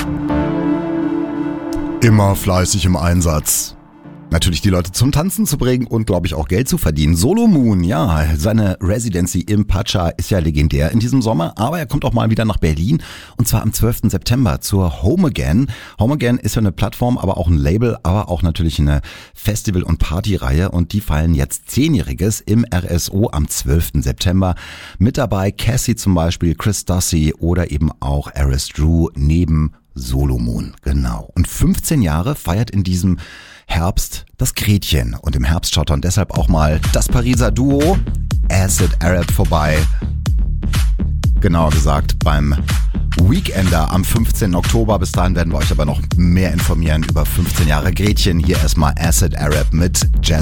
Immer fleißig im Einsatz. Natürlich die Leute zum Tanzen zu bringen und, glaube ich, auch Geld zu verdienen. Solo Moon, ja, seine Residency im Pacha ist ja legendär in diesem Sommer, aber er kommt auch mal wieder nach Berlin und zwar am 12. September zur Home Again. Home Again ist ja eine Plattform, aber auch ein Label, aber auch natürlich eine Festival- und Partyreihe und die feiern jetzt 10-Jähriges im RSO am 12. September. Mit dabei Cassie zum Beispiel, Chris Dusty oder eben auch Aris Drew neben Solo Moon, genau. Und 15 Jahre feiert in diesem Herbst das Gretchen. Und im Herbst schaut dann deshalb auch mal das Pariser Duo Acid Arab vorbei. Genauer gesagt beim Weekender am 15. Oktober. Bis dahin werden wir euch aber noch mehr informieren über 15 Jahre Gretchen. Hier erstmal Acid Arab mit Jazz.